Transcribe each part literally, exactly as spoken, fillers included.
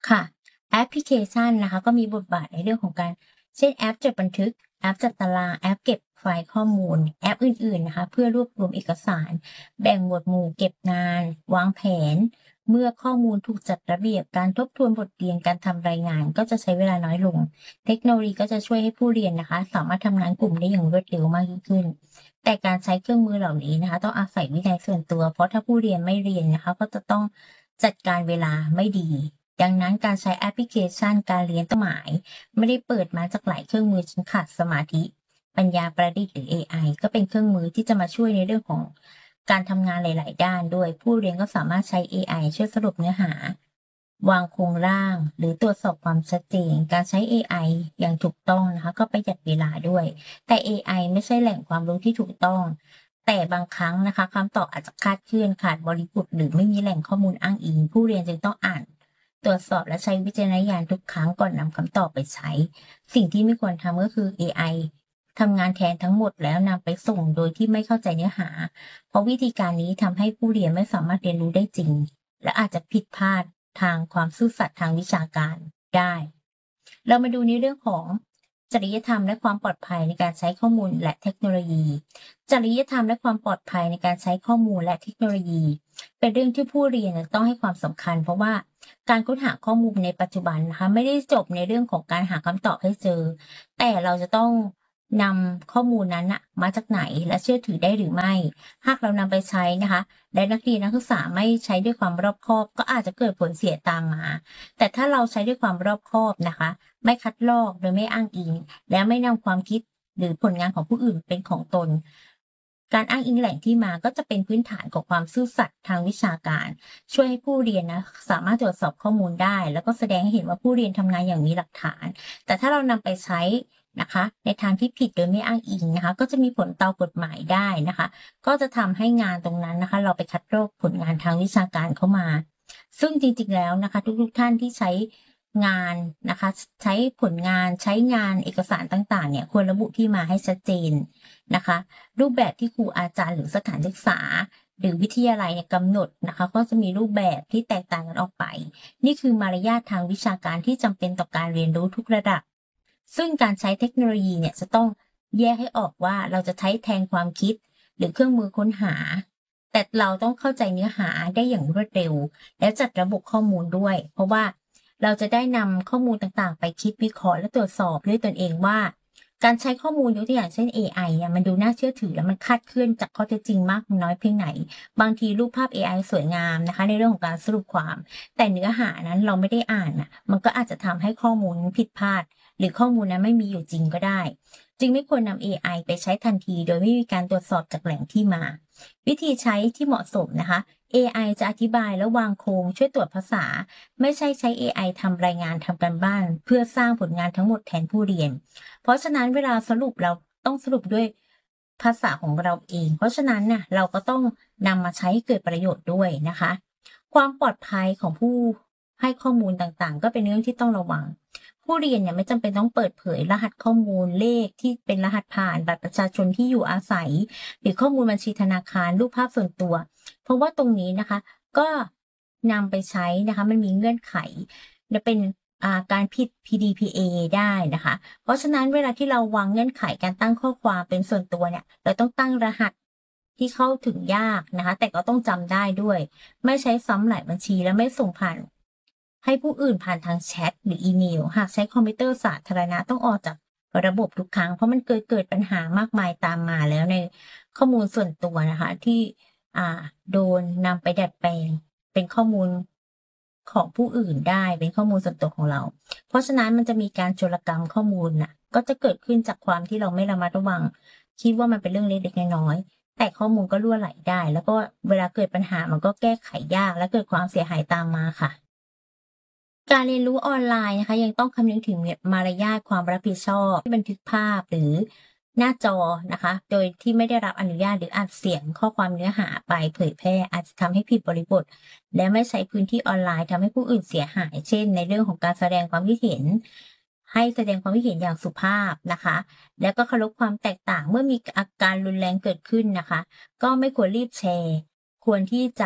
ค่ะแอปพลิเคชันนะคะก็มีบทบาทในเรื่องของการเช่นแอปจดบันทึกแอปจัดตารางแอปเก็บไฟล์ข้อมูลแอปอื่นๆนะคะเพื่อรวบรวมเอกสารแบ่งหมวดหมู่เก็บงานวางแผนเมื่อข้อมูลถูกจัดระเบียบการทบทวนบทเรียนการทำรายงานก็จะใช้เวลาน้อยลงเทคโนโลยีก็จะช่วยให้ผู้เรียนนะคะสามารถทำงานกลุ่มได้อย่างรวดเร็วมากยิ่งขึ้นแต่การใช้เครื่องมือเหล่านี้นะคะต้องอาศัยวินัยส่วนตัวเพราะถ้าผู้เรียนไม่เรียนนะคะก็จะต้องจัดการเวลาไม่ดี ดังนั้นการใช้แอปพลิเคชันการเรียนต้นหมายไม่ได้เปิดมาจากหลายเครื่องมือจนขาดสมาธิปัญญาประดิษฐ์หรือ เอ ไอ ก็เป็นเครื่องมือที่จะมาช่วยในเรื่องของการทำงานหลายๆด้านด้วยผู้เรียนก็สามารถใช้ เอ ไอ ช่วยสรุปเนื้อหาวางโครงร่างหรือตรวจสอบความชัดเจนการใช้ เอ ไอ อย่างถูกต้องนะคะก็ประหยัดเวลาด้วยแต่ เอ ไอ ไม่ใช่แหล่งความรู้ที่ถูกต้องแต่บางครั้งนะคะคำตอบอาจจะคลาดเคลื่อนขาดบริบทหรือไม่มีแหล่งข้อมูลอ้างอิงผู้เรียนจึงต้องอ่าน ตรวจสอบและใช้วิจารณญาณทุกครั้งก่อนนำคำตอบไปใช้ สิ่งที่ไม่ควรทำก็คือ เอ ไอ ทำงานแทนทั้งหมดแล้วนำไปส่งโดยที่ไม่เข้าใจเนื้อหา เพราะวิธีการนี้ทำให้ผู้เรียนไม่สามารถเรียนรู้ได้จริง และอาจจะผิดพลาดทางความซื่อสัตย์ทางวิชาการได้ เรามาดูในเรื่องของจริยธรรมและความปลอดภัยในการใช้ข้อมูลและเทคโนโลยี จริยธรรมและความปลอดภัยในการใช้ข้อมูลและเทคโนโลยี เป็นเรื่องที่ผู้เรียนต้องให้ความสำคัญเพราะว่าการค้นหาข้อมูลในปัจจุบันนะคะไม่ได้จบในเรื่องของการหาคำตอบให้เจอ แต่เราจะต้องนำข้อมูลนั้นนะมาจากไหนและเชื่อถือได้หรือไม่ หากเรานำไปใช้นะคะและนักเรียนนักศึกษาไม่ใช้ด้วยความรอบคอบก็อาจจะเกิดผลเสียตามมา แต่ถ้าเราใช้ด้วยความรอบคอบนะคะไม่คัดลอกโดยไม่อ้างอิงและไม่นำความคิดหรือผลงานของผู้อื่นเป็นของตนการอ้างอิงแหล่งที่มาก็จะเป็นพื้นฐานของความซื่อสัตย์ทางวิชาการช่วยให้ผู้เรียนนะสามารถตรวจสอบข้อมูลได้แล้วก็แสดงให้เห็นว่าผู้เรียนทำงานอย่างมีหลักฐานแต่ถ้าเรานำไปใช้นะคะในทางที่ผิดโดยไม่อ้างอิงนะคะก็จะมีผลต่อกฎหมายได้นะคะก็จะทำให้งานตรงนั้นนะคะเราไปคัดลอกผลงานทางวิชาการเข้ามา ซึ่งจริงๆแล้วนะคะทุกๆท่านที่ใช้งานนะคะใช้ผลงานใช้งานเอกสารต่างๆเนี่ยควรระบุที่มาให้ชัดเจนนะคะรูปแบบที่ครูอาจารย์หรือสถานศึกษาหรือวิทยาลัยเนี่ยกำหนดนะคะก็จะมีรูปแบบที่แตกต่างกันออกไปนี่คือมารยาททางวิชาการที่จำเป็นต่อการเรียนรู้ทุกระดับซึ่งการใช้เทคโนโลยีเนี่ยจะต้องแยกให้ออกว่าเราจะใช้แทนความคิดหรือเครื่องมือค้นหาแต่เราต้องเข้าใจเนื้อหาได้อย่างรวดเร็ว และจัดระบบข้อมูลด้วย เพราะว่าเราจะได้นำข้อมูลต่างๆไปคิดวิเคราะห์และตรวจสอบด้วยตนเองว่าการใช้ข้อมูลยกตัวอย่างเช่น เอ ไอ เนี่ยมันดูน่าเชื่อถือและมันคลาดเคลื่อนจากข้อเท็จจริงมากน้อยเพียงไหนบางทีรูปภาพ เอ ไอ สวยงามนะคะในเรื่องของการสรุปความแต่เนื้อหานั้นเราไม่ได้อ่านน่ะมันก็อาจจะทำให้ข้อมูลผิดพลาดหรือข้อมูลนั้นไม่มีอยู่จริงก็ได้จึงไม่ควรนำ เอ ไอ ไปใช้ทันทีโดยไม่มีการตรวจสอบจากแหล่งที่มาวิธีใช้ที่เหมาะสมนะคะ เอ ไอ จะอธิบายและวางโครงช่วยตรวจภาษาไม่ใช่ใช้ เอ ไอ ทำรายงานทำการบ้านเพื่อสร้างผลงานทั้งหมดแทนผู้เรียนเพราะฉะนั้นเวลาสรุปเราต้องสรุปด้วยภาษาของเราเองเพราะฉะนั้นน่ะเราก็ต้องนำมาใช้ให้เกิดประโยชน์ด้วยนะคะความปลอดภัยของผู้ให้ข้อมูลต่างๆก็เป็นเรื่องที่ต้องระวังผู้เรียนเนี่ยไม่จำเป็นต้องเปิดเผยรหัสข้อมูลเลขที่เป็นรหัสผ่านบัตรประชาชนที่อยู่อาศัยหรือข้อมูลบัญชีธนาคารรูปภาพส่วนตัวเพราะว่าตรงนี้นะคะก็นำไปใช้นะคะมันมีเงื่อนไขจะเป็นอ่าการผิด พี ดี พี เอ ได้นะคะเพราะฉะนั้นเวลาที่เราวางเงื่อนไขการตั้งข้อความเป็นส่วนตัวเนี่ยเราต้องตั้งรหัสที่เข้าถึงยากนะคะแต่ก็ต้องจำได้ด้วยไม่ใช้ซ้ำหลายบัญชีและไม่ส่งผ่านให้ผู้อื่นผ่านทางแชทหรืออีเมลหากใช้คอมพิวเตอร์สาธารณะต้องออกจากระบบทุกครั้งเพราะมันเกิดเกิดปัญหามากมายตามมาแล้วในข้อมูลส่วนตัวนะคะที่อ่าโดนนำไปดัดแปลงเป็นข้อมูลของผู้อื่นได้เป็นข้อมูลส่วนตัวของเราเพราะฉะนั้นมันจะมีการโจรกรรมข้อมูลน่ะก็จะเกิดขึ้นจากความที่เราไม่ระมัดระวังคิดว่ามันเป็นเรื่องเล็กๆน้อยๆแต่ข้อมูลก็รั่วไหลได้แล้วก็เวลาเกิดปัญหามันก็แก้ไขยากและเกิดความเสียหายตามมาค่ะ การเรียนรู้ออนไลน์นะคะยังต้องคำนึงถึงมารยาทความรับผิดชอบที่บันทึกภาพหรือหน้าจอนะคะโดยที่ไม่ได้รับอนุญาตหรืออัดเสียงข้อความเนื้อหาไปเผยแพร่อาจจะทำให้ผิดบริบทและไม่ใช้พื้นที่ออนไลน์ทำให้ผู้อื่นเสียหายเช่นในเรื่องของการแสดงความคิดเห็นให้แสดงความคิดเห็นอย่างสุภาพนะคะแล้วก็เคารพความแตกต่างเมื่อมีอาการรุนแรงเกิดขึ้นนะคะก็ไม่ควรรีบแชร์ควรที่จะ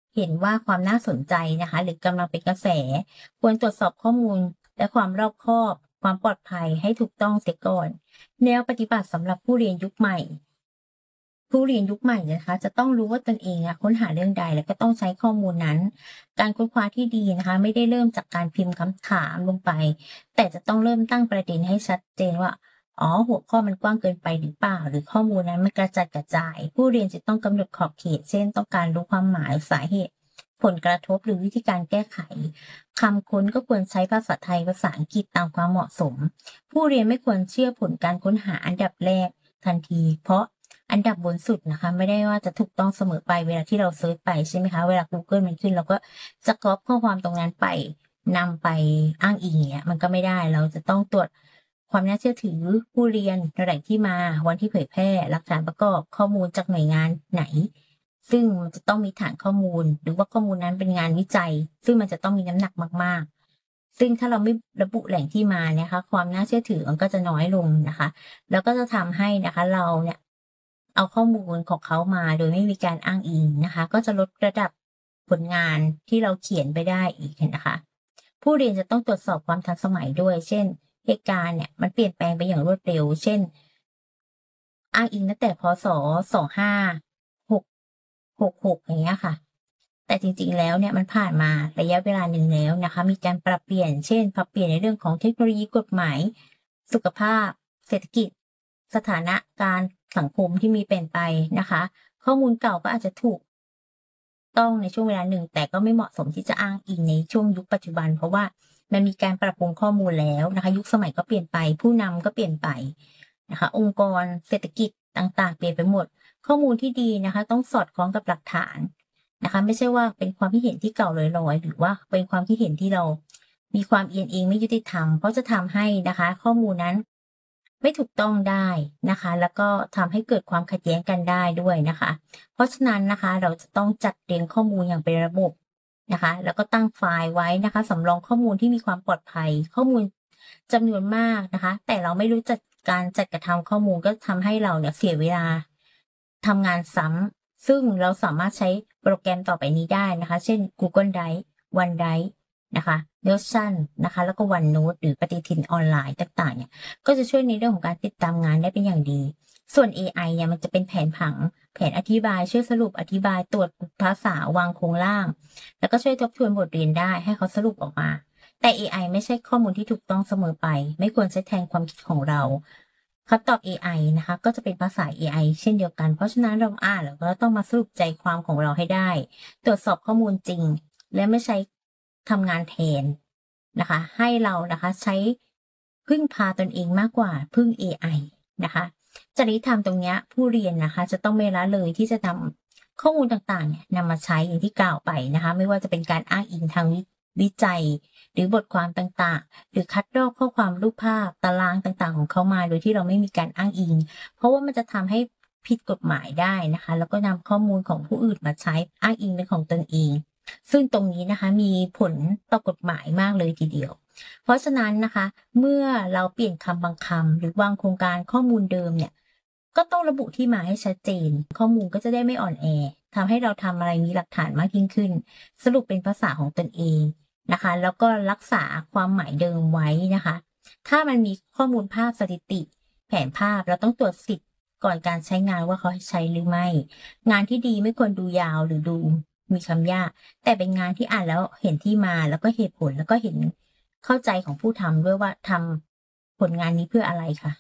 เห็นว่าความน่าสนใจนะคะหรือกำลังเป็นกระแสควรตรวจสอบข้อมูลและความรอบคอบความปลอดภัยให้ถูกต้องเสียก่อนแนวปฏิบัติสำหรับผู้เรียนยุคใหม่ผู้เรียนยุคใหม่นะคะจะต้องรู้ว่าตนเองอะค้นหาเรื่องใดแล้วก็ต้องใช้ข้อมูลนั้นการค้นคว้าที่ดีนะคะไม่ได้เริ่มจากการพิมพ์คำถามลงไปแต่จะต้องเริ่มตั้งประเด็นให้ชัดเจนว่าอ๋อหัวข้อมันกว้างเกินไปหรือเปล่าหรือข้อมูลนั้นมันกระจัดกระจายผู้เรียนจะต้องกำหนดขอบเขตเช่นต้องการรู้ความหมายสาเหตุผลกระทบหรือวิธีการแก้ไขคำค้นก็ควรใช้ภาษาไทยภาษาอังกฤษตามความเหมาะสมผู้เรียนไม่ควรเชื่อผลการค้นหาอันดับแรกทันทีเพราะอันดับบนสุดนะคะไม่ได้ว่าจะถูกต้องเสมอไปเวลาที่เราเซิร์ชไปใช่ไหมคะเวลา Google มันขึ้นเราก็จะก๊อปข้อความตรงนั้นไปนำไปอ้างอิงเนี่ยมันก็ไม่ได้เราจะต้องตรวจความน่าเชื่อถือผู้เรียนแหล่งที่มาวันที่เผยแพร่หลักฐานประกอบข้อมูลจากหน่วยงานไหนซึ่งมันจะต้องมีฐานข้อมูลหรือว่าข้อมูลนั้นเป็นงานวิจัยซึ่งมันจะต้องมีน้ำหนักมากๆซึ่งถ้าเราไม่ระบุแหล่งที่มาเนี่ยค่ะความน่าเชื่อถือมันก็จะน้อยลงนะคะแล้วก็จะทำให้นะคะเราเนี่ยเอาข้อมูลของเขามาโดยไม่มีการอ้างอิงนะคะก็จะลดระดับผลงานที่เราเขียนไปได้อีกนะคะผู้เรียนจะต้องตรวจสอบความทันสมัยด้วยเช่นเหตุการณ์เนี่ยมันเปลี่ยนแปลงไปอย่างรวดเร็วเช่นอ้างอิงตั้งแต่พศสองห้าหกหกหกอย่างเงี้ยค่ะแต่จริงๆแล้วเนี่ยมันผ่านมาระยะเวลาหนึ่งแล้วนะคะมีการปรับเปลี่ยนเช่นปรับเปลี่ยนในเรื่องของเทคโนโลยีกฎหมายสุขภาพเศรษฐกิจสถานะการสังคมที่มีเปลี่ยนไปนะคะข้อมูลเก่าก็อาจจะถูกต้องในช่วงเวลาหนึ่งแต่ก็ไม่เหมาะสมที่จะอ้างอิงในช่วงยุคปัจจุบันเพราะว่ามันมีการปรับปรุงข้อมูลแล้วนะคะยุคสมัยก็เปลี่ยนไปผู้นำก็เปลี่ยนไปนะคะองค์กรเศรษฐกิจต่างๆเปลี่ยนไปหมดข้อมูลที่ดีนะคะต้องสอดคล้องกับหลักฐานนะคะไม่ใช่ว่าเป็นความคิดเห็นที่เก่าลอยๆหรือว่าเป็นความคิดเห็นที่เรามีความเอียงเองไม่ยุติธรรมเพราะจะทำให้นะคะข้อมูลนั้นไม่ถูกต้องได้นะคะแล้วก็ทำให้เกิดความขัดแย้งกันได้ด้วยนะคะเพราะฉะนั้นนะคะเราจะต้องจัดเรียงข้อมูลอย่างเป็นระบบนะคะแล้วก็ตั้งไฟล์ไว้นะคะสำรองข้อมูลที่มีความปลอดภัยข้อมูลจำนวนมากนะคะแต่เราไม่รู้จักการจัดกระทำข้อมูลก็ทำให้เราเนี่ยเสียเวลาทำงานซ้ำซึ่งเราสามารถใช้โปรแกรมต่อไปนี้ได้นะคะเช่น Google Drive OneDrive นะคะ Notion นะคะแล้วก็ OneNote หรือปฏิทินออนไลน์ต่างๆเนี่ยก็จะช่วยในเรื่องของการติดตามงานได้เป็นอย่างดีส่วน เอ ไอ เนี่ยมันจะเป็นแผนผังแผนอธิบายช่วยสรุปอธิบายตรวจภาษาวางโครงร่างแล้วก็ช่วยทบทวนบทเรียนได้ให้เขาสรุปออกมาแต่ เอ ไอ ไม่ใช่ข้อมูลที่ถูกต้องเสมอไปไม่ควรใช้แทนความคิดของเราคำตอบ เอ ไอ นะคะก็จะเป็นภาษา เอ ไอ เช่นเดียวกันเพราะฉะนั้นเราอ่านแล้วก็ต้องมาสรุปใจความของเราให้ได้ตรวจสอบข้อมูลจริงและไม่ใช้ทำงานแทนนะคะให้เรานะคะใช้พึ่งพาตนเองมากกว่าพึ่ง เอ ไอ นะคะจริยธรรมตรงนี้ผู้เรียนนะคะจะต้องไม่ละเลยที่จะนำข้อมูลต่างๆเนี่ยนำมาใช้อย่างที่กล่าวไปนะคะไม่ว่าจะเป็นการอ้างอิงทางวิจัยหรือบทความต่างๆหรือคัดลอกข้อความรูปภาพตารางต่างๆของเขามาโดยที่เราไม่มีการอ้างอิงเพราะว่ามันจะทำให้ผิดกฎหมายได้นะคะแล้วก็นำข้อมูลของผู้อื่นมาใช้อ้างอิงเป็นของตนเองซึ่งตรงนี้นะคะมีผลต่อกฎหมายมากเลยทีเดียวเพราะฉะนั้นนะคะเมื่อเราเปลี่ยนคำบางคำหรือวางโครงการข้อมูลเดิมเนี่ยก็ต้องระบุที่มาให้ชัดเจนข้อมูลก็จะได้ไม่อ่อนแอทำให้เราทำอะไรมีหลักฐานมากยิ่งขึ้นสรุปเป็นภาษาของตนเองนะคะแล้วก็รักษาความหมายเดิมไว้นะคะถ้ามันมีข้อมูลภาพสถิติแผนภาพเราต้องตรวจสิทธิ์ก่อนการใช้งานว่าเขาให้ใช้หรือไม่งานที่ดีไม่ควรดูยาวหรือดูมีคำยากแต่เป็นงานที่อ่านแล้วเห็นที่มาแล้วก็เหตุผลแล้วก็เห็นเข้าใจของผู้ทำด้วยว่าทำผลงานนี้เพื่ออะไรค่ะ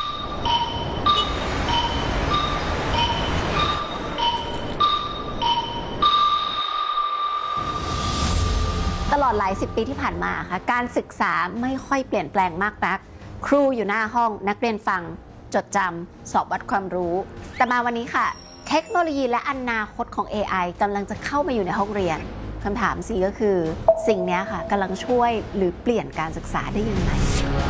ตลอดหลายสิบปีที่ผ่านมาค่ะการศึกษาไม่ค่อยเปลี่ยนแปลงมากนักครูอยู่หน้าห้องนักเรียนฟังจดจำสอบวัดความรู้แต่มาวันนี้ค่ะเทคโนโลยีและอนาคตของ เอ ไอ กำลังจะเข้ามาอยู่ในห้องเรียนคำถามสิก็คือสิ่งนี้ค่ะกำลังช่วยหรือเปลี่ยนการศึกษาได้ยังไง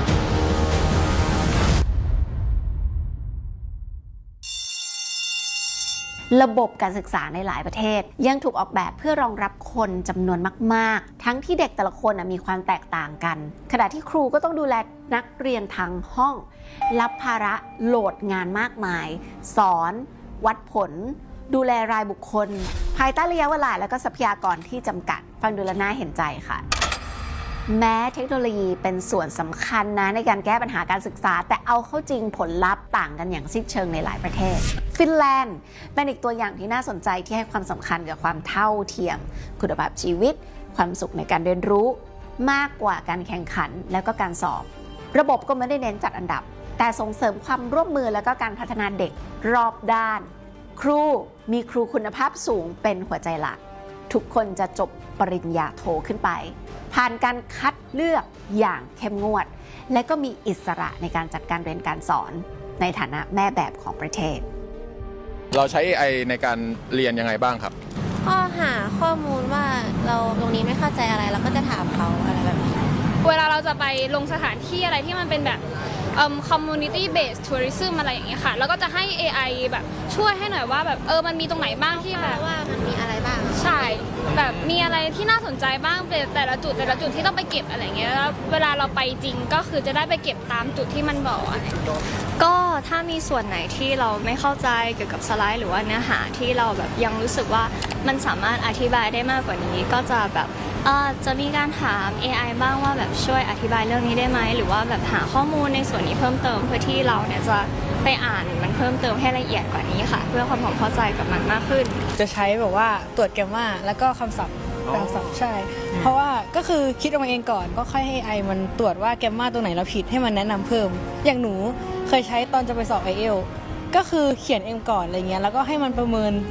ระบบการศึกษาในหลายประเทศยังถูกออกแบบเพื่อรองรับคนจำนวนมากๆทั้งที่เด็กแต่ละคนมีความแตกต่างกันขณะที่ครูก็ต้องดูแลนักเรียนทั้งห้องรับภาระโหลดงานมากมายสอนวัดผลดูแลรายบุคคล ภายใต้ระยะเวลาและก็ทรัพยากรที่จำกัดฟังดูแล้วน่าเห็นใจค่ะแม้เทคโนโลยีเป็นส่วนสำคัญนะในการแก้ปัญหาการศึกษาแต่เอาเข้าจริงผลลัพธ์ต่างกันอย่างสิ้นเชิงในหลายประเทศฟินแลนด์เป็นอีกตัวอย่างที่น่าสนใจที่ให้ความสำคัญกับความเท่าเทียมคุณภาพชีวิตความสุขในการเรียนรู้มากกว่าการแข่งขันแล้วก็การสอบระบบก็ไม่ได้เน้นจัดอันดับแต่ส่งเสริมความร่วมมือแล้วก็การพัฒนาเด็กรอบด้านครูมีครูคุณภาพสูงเป็นหัวใจหลักทุกคนจะจบปริญญาโทขึ้นไปผ่านการคัดเลือกอย่างเข้มงวดและก็มีอิสระในการจัดการเรียนการสอนในฐานะแม่แบบของประเทศเราใช้ เอ ไอ ในการเรียนยังไงบ้างครับก็หาข้อมูลว่าเราตรงนี้ไม่เข้าใจอะไรเราก็จะถามเขาอะไรแบบนี้เวลาเราจะไปลงสถานที่อะไรที่มันเป็นแบบเอ่อ community based tourism อะไรอย่างเงี้ยค่ะแล้วก็จะให้ เอ ไอ แบบช่วยให้หน่อยว่าแบบเออมันมีตรงไหนบ้างที่แบบว่ามันมีอะไรบ้างใช่แบบมีอะไรที่น่าสนใจบ้างแต่ละจุดแต่ละจุดที่ต้องไปเก็บอะไรเงี้ยแล้วเวลาเราไปจริงก็คือจะได้ไปเก็บตามจุดที่มันบอกอะไรก็ถ้ามีส่วนไหนที่เราไม่เข้าใจเกี่ยวกับสไลด์หรือว่าเนื้อหาที่เราแบบยังรู้สึกว่ามันสามารถอธิบายได้มากกว่านี้ก็จะแบบเออจะมีการถาม เอ ไอ บ้างว่าแบบช่วยอธิบายเรื่องนี้ได้ไหมหรือว่าแบบหาข้อมูลในส่วนนี้เพิ่มเติมเพื่อที่เราเนี่ยจะไปอ่านมันเพิ่มเติมให้ละเอียดกว่านี้ค่ะเพื่อความเข้าใจกับมันมากขึ้นจะใช้แบบว่าตรวจแกมมาแล้วก็คำศัพท์แปลศัพท์ใช่เพราะว่าก็คือคิดออกมาเองก่อนก็ค่อยให้ เอ ไอ มันตรวจว่าแกมมาตรงไหนเราผิดให้มันแนะนำเพิ่มอย่างหนูเคยใช้ตอนจะไปสอบ ไอ เอล ก็คือเขียนเองก่อนอะไรเงี้ยแล้วก็ให้มันประเมิน